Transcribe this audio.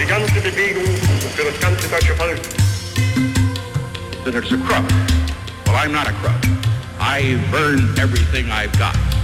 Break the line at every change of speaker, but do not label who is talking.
ganze Bewegung und für das ganze deutsche Volk.
That it's a crook. Well, I'm not a crook. I've earned everything I've got.